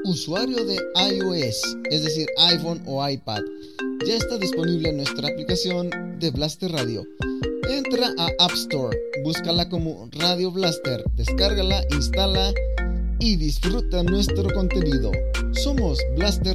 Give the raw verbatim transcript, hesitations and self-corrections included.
Usuario de iOS, es decir, iPhone o iPad, ya está disponible nuestra aplicación de Blaster Radio. Entra a App Store, búscala como Radio Blaster, descárgala, instala y disfruta nuestro contenido. Somos Blaster